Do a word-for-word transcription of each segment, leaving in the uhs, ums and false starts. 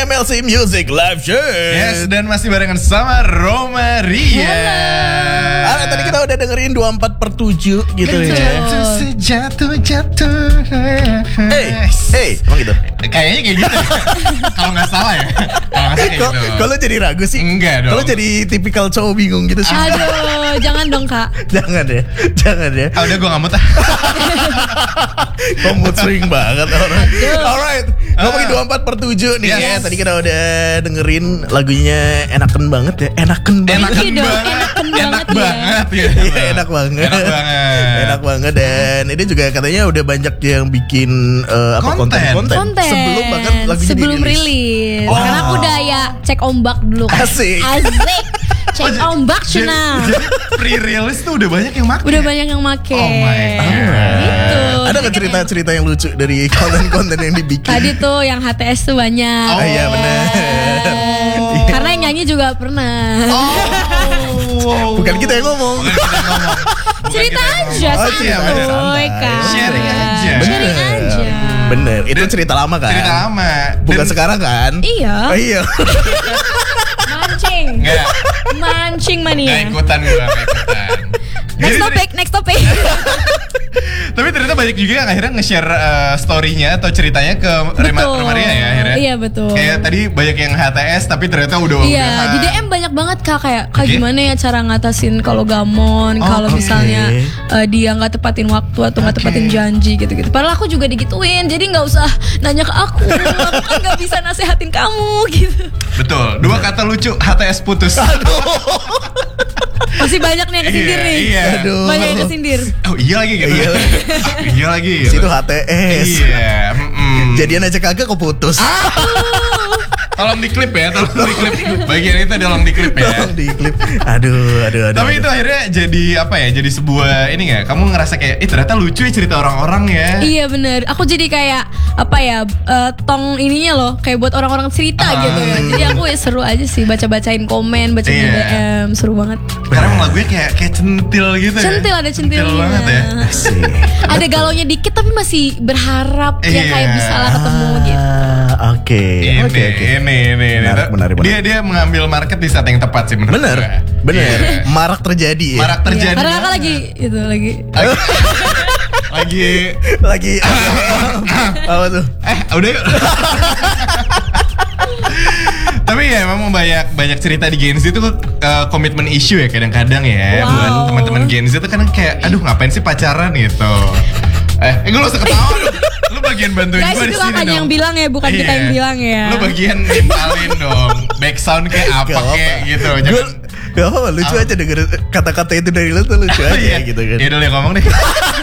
M L C Music Live Show. Yes, dan masih barengan sama Roma Ria. Ah, tadi kita udah dengerin dua puluh empat per tujuh gitu ya. Jatuh sejatuh jatuh. Hey, hey, emang gitu? Kayaknya kayak gitu. Kalau nggak salah ya. Kalau nggak salah kayak Kok gitu. kalau jadi ragu sih? Enggak dong. Kalau jadi tipikal cowok bingung gitu sih. Aduh, jangan dong kak. Jangan ya, jangan ya. Ah, udah gue nggak mau tah. Kok mood swing banget orang. Alright, ngomongin dua puluh empat per tujuh nih Yes. ya. Tadi kita udah dengerin lagunya enaken banget ya. Enaken banget. Enakan Iya dong, banget. enakan Enak banget ya. banget ya. Iya, enak banget. Enak banget. Enak banget. Dan ini juga katanya udah banyak yang bikin eh, apa Konten. konten-konten Konten. sebelum bahkan lagunya Sebelum dirilis. rilis. Wow. Karena aku udah ya cek ombak dulu kan. Asik. Asik. Cek Oh, ombak Jadi, Cina. jadi pre-release tuh udah banyak yang make. Udah banyak yang make. Oh my God. Gitu. Ada nggak cerita-cerita yang lucu dari konten-konten yang dibikin? Tadi tuh yang H T S tuh banyak. Oh, iya benar. Oh. Karena yang nyanyi juga pernah. Oh. Bukan kita yang ngomong. Bukan kita yang ngomong. Bukan Cerita kita yang aja ngomong. Oh, cerita santuy, santai. Kak. Sharing aja. Sharing aja. Bener. Itu cerita lama kan? Cerita lama. Bukan Dan- sekarang kan? Iya. Oh, iya. Mancing. Enggak. Mancing Nggak mania. ikutan gue, nggak ikutan. Next Jadi- topic, next topic. Tapi ternyata banyak juga yang akhirnya nge-share uh, story-nya atau ceritanya ke Rema Betul. Remaria ya akhirnya. Iya, betul. Kayak tadi banyak yang H T S tapi ternyata udah Iya, udahan. di D M banyak banget kak kayak kak Oke. gimana ya cara ngatasin kalau gamon, Oh, kalau oke. misalnya uh, dia nggak tepatin waktu atau nggak Oke. tepatin janji gitu-gitu. Padahal aku juga digituin, jadi nggak usah nanya ke aku, aku kan nggak bisa nasehatin kamu gitu. Betul. Dua kata lucu H T S putus. Masih banyak nih yang kesindir Iya, nih. iya. Aduh. Banyak yang kesindir. Oh iya lagi gitu. Iya. Ah, iya lagi gitu. Situ H T S. Iya. mm-mm. Jadian aja kagak kok putus. Tolong diklip ya, tolong diklip. Bagian itu tolong diklip ya. Tolong di klip. Aduh, aduh, aduh. Tapi aduh. itu akhirnya jadi apa ya? Jadi sebuah ini nggak? Kamu ngerasa kayak, ih ternyata lucu ya cerita orang-orang ya. Iya bener, aku jadi kayak apa ya uh, tong ininya loh, kayak buat orang-orang cerita Ah. gitu ya. Jadi aku ya seru aja sih baca-bacain komen, baca Iya. D M, seru banget. Karena emang lagunya kayak kayak centil gitu ya. Centil, ada centilnya. Centil banget ya. Asik. Ada galaunya dikit tapi masih berharap ya Iya. kayak bisa lah ketemu gitu. Ah, Oke. Ini, Oke, oke. ini, ini, ini. Menarik, menarik, Dia menarik. dia mengambil market di saat yang tepat sih menurut Bener, gue. bener. Iya. Marak terjadi ya. Marak terjadi. Iya, karena kakak lagi itu lagi. lagi Lagi apa tuh? eh udah yuk. Tapi ya memang banyak banyak cerita di Gen Z itu uh, komitmen issue ya kadang-kadang ya. Wow. Buat teman-teman Gen Z itu kadang kayak aduh ngapain sih pacaran gitu. Eh, eh gue lo usah ketawa lu. Lu bagian bantuin Guys gue di itu sini kakaknya dong. yang bilang ya, bukan kita Iya. yang bilang ya. Lu bagian nimpalin dong. Back sound kayak apa Gak apa-apa. kayak gitu. Gue Jangan gak apa-apa, lucu Ah. aja denger kata-kata itu dari lu tuh lucu aja Iya. gitu kan. Ya udah lu yang ngomong deh.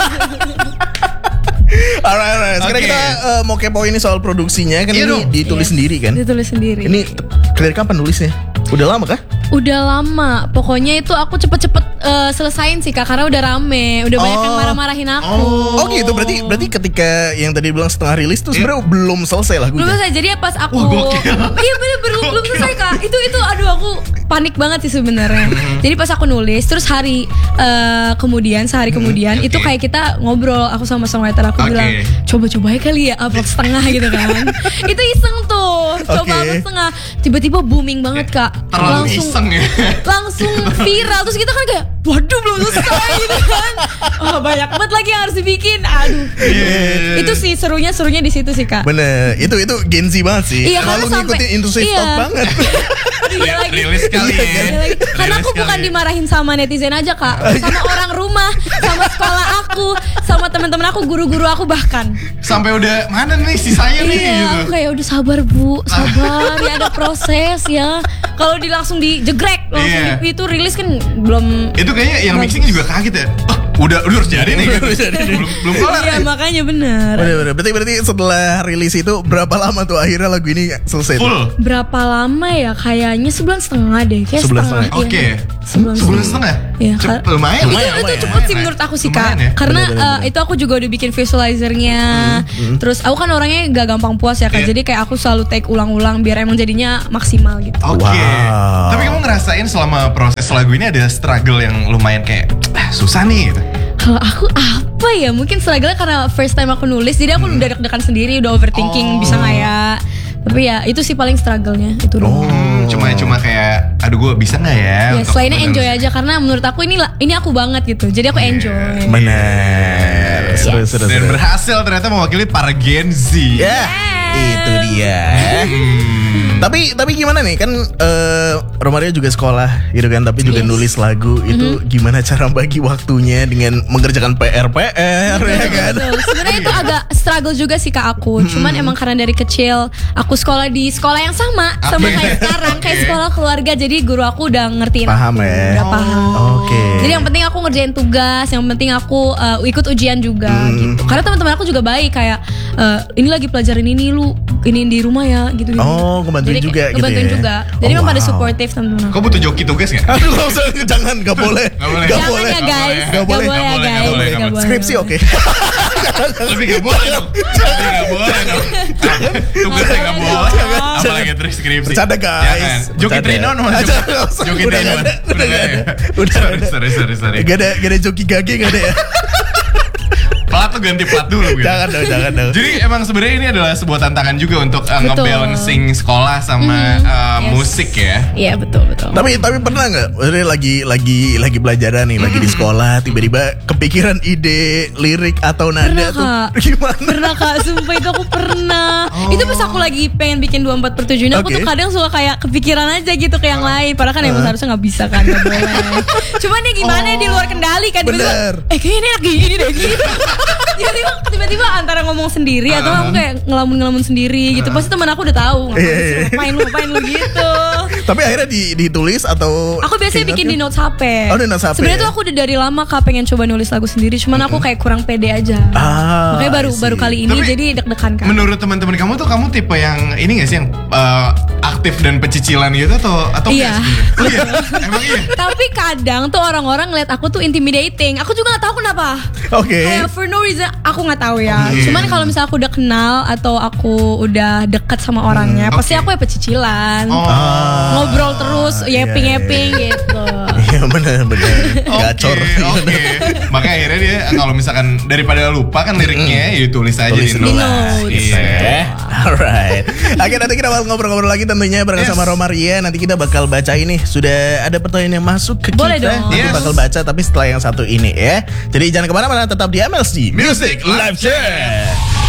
Alright, alright. Sekarang Oke. kita eh, mau kepo ini soal produksinya kan Iya ini dong. ditulis Yes. sendiri kan. Ditulis sendiri. Ini dari kapan nulisnya? Udah lama kah? Udah lama, pokoknya itu aku cepet-cepet uh, selesain sih kak, karena udah rame, udah banyak Oh. yang marah-marahin aku. Oh gitu, berarti berarti ketika yang tadi bilang setengah rilis tuh sebenarnya belum selesai lagunya. Belum selesai, jadi pas aku Wah, gokil. iya bener belum belum selesai kak. Itu itu aduh aku panik banget sih sebenarnya. Jadi pas aku nulis, terus hari uh, kemudian sehari kemudian oke. itu kayak kita ngobrol, aku sama songwriter aku Oke. bilang coba-coba aja kali ya upload setengah gitu kan. Itu iseng tuh, coba Oke. upload setengah, tiba-tiba booming banget kak. Terlalu iseng ya. Langsung viral, terus kita kan kayak waduh belum selesai gitu kan. Oh banyak banget lagi yang harus dibikin. Aduh. Iya. Itu sih serunya serunya di situ sih kak. Bener, itu itu Gen Z banget sih. Iya, Kalau karena sampai- ngikutin Into Safe iya. Talk banget. Iya lagi. Rilis kali Iya, ya. Iya lagi. Karena Rilis aku bukan kali ya. dimarahin sama netizen aja kak, sama orang rumah, sama sekolah aku, sama teman-teman aku, guru-guru aku bahkan. Sampai udah mana nih sisanya nih Iya, gitu. aku kayak udah sabar bu, sabar ya ada proses ya. Kalau di langsung dijegrek langsung Iya. di, itu rilis kan belum. Itu kayaknya yang mixing juga kaget ya. Oh, udah udah harus jadi nih gitu. Udah jadi nih. belum belum kelar. Iya makanya bener. Bener bener. Berarti berarti setelah rilis itu berapa lama tuh akhirnya lagu ini selesai? tuh? Full. Berapa lama ya? Kayaknya sebulan setengah deh. Kayak Sebulan setengah. setengah. Oke. Iya. Sebulan, Sebulan setengah. Iya, Cep- Kak. lumayan. Itu, Lumayan, itu lumayan. cepet sih Lumayan. menurut aku sih Lumayan kak. ya. Karena Bener, bener, eh, bener. itu aku juga udah bikin visualizernya. Terus aku kan orangnya gak gampang puas ya kak. Iya. Jadi kayak aku selalu take ulang-ulang biar emang jadinya maksimal gitu. Oke. Wow. Tapi kamu ngerasain selama proses lagu ini ada struggle yang lumayan kayak ah, susah nih gitu. Kalau aku apa ya? Mungkin struggle karena first time aku nulis, jadi aku udah deg-degan sendiri, udah overthinking Oh. bisa nggak ya. Tapi ya itu sih paling struggle-nya itu doang. Hmm, cuma cuma kayak aduh gue bisa nggak ya? Ya, untuk selainnya menulis? enjoy aja karena menurut aku ini lah- ini aku banget gitu. Jadi aku enjoy. Benar. Seru, seru, Dan seru. berhasil ternyata mewakili para Gen Z. Ya, itu dia. Hmm. Tapi tapi gimana nih kan eh, Romario juga sekolah gitu kan, tapi juga Yes. nulis lagu itu gimana cara bagi waktunya dengan mengerjakan P R P R ya kan? Betul. Sebenarnya itu agak struggle juga sih kak aku. Cuman emang karena dari kecil aku sekolah di sekolah yang sama sama Oke. kayak sekarang, kayak Oke. sekolah keluarga. Jadi guru aku udah ngertiin Paham aku, ya? udah paham. Oke. Jadi yang penting aku ngerjain tugas, yang penting aku uh, ikut ujian juga gitu. Karena teman-teman aku juga baik kayak uh, ini lagi pelajarin ini lu ini di rumah ya gitu. Oh, ngebantuin Jadi juga kayak gitu ngebantuin ya? juga. Jadi Oh, emang pada wow. supportive teman-teman aku. Kau butuh joki tugas nggak? Aduh, nggak usah, jangan, nggak boleh, Nggak boleh. nggak Jangan boleh, ya guys, nggak boleh, nggak boleh ya nggak boleh, guys, nggak boleh, nggak nggak boleh. Skripsi oke. Tapi nggak boleh dong. Tapi nggak boleh dong. Tugasnya nggak boleh. Apalagi terus skripsi. Bercanda, guys. Jangan. Joki Bercanda. Trinon mana? Ah, jangan, nggak usah. Joki Udah Trinon. nggak ada, udah nggak ada. Udah Sorry, nggak ada. sorry, sorry, sorry. Gak ada, gak ada joki gage, gak ada ya. Plat tuh ganti plat dulu gitu. Jangan dong, jangan dong. Jadi emang sebenarnya ini adalah sebuah tantangan juga untuk uh, Betul. ngebalancing sekolah sama uh, Yes. musik ya. Iya betul betul. Tapi tapi pernah nggak? Maksudnya lagi lagi lagi pelajaran nih, lagi di sekolah, tiba-tiba kepikiran ide lirik atau nada Pernah, tuh Kak. gimana? Pernah kak, sumpah itu aku pernah. Itu pas aku lagi pengen bikin dua puluh empat per tujuh, aku Oke. tuh kadang suka kayak kepikiran aja gitu ke yang lain. Padahal kan emang harusnya gak bisa kan, gak boleh. Cuman ya gimana ya, di luar kendali kan. Tiba-tiba, Bener. eh kayaknya ini enak gini deh gitu. Tiba-tiba, tiba-tiba antara ngomong sendiri atau aku kayak ngelamun-ngelamun sendiri gitu. Pasti teman aku udah tahu ngapain Iya, sih, iya. ngapain lu, ngapain lu gitu. Tapi akhirnya di, ditulis atau Aku biasanya bikin di notes H P. Oh, di notes H P Sebenarnya ya? tuh aku udah dari lama kak pengen coba nulis lagu sendiri, cuman aku kayak kurang pede aja. Ah, Makanya baru I see. baru kali ini Tapi, jadi deg-degan kan. Menurut teman-teman kamu tuh kamu tipe yang ini gak sih yang uh, aktif dan pecicilan gitu atau atau Iya. enggak sebenarnya? Oh iya, emang iya. Tapi kadang tuh orang-orang ngeliat aku tuh intimidating. Aku juga nggak tahu kenapa. Oke. Kayak for no reason aku nggak tahu ya. Oke. Cuman kalau misalnya aku udah kenal atau aku udah deket sama orangnya, pasti oke. aku ya pecicilan. Oh. Ngobrol terus, iya, yapping-yapping gitu. Iya benar-benar gacor. Oke, oke. Makanya akhirnya dia kalau misalkan daripada lupa kan liriknya ya tulis aja Tulis di dulu notes. lah. Di notes. Iya. Alright. Oke, nanti kita bakal ngobrol-ngobrol lagi tentunya bareng Yes. sama Romaria. Nanti kita bakal baca ini. Sudah ada pertanyaan yang masuk ke Boleh kita. dong. Nanti Yes. bakal baca tapi setelah yang satu ini ya. Jadi jangan kemana-mana, tetap di M L C Music Live Chat.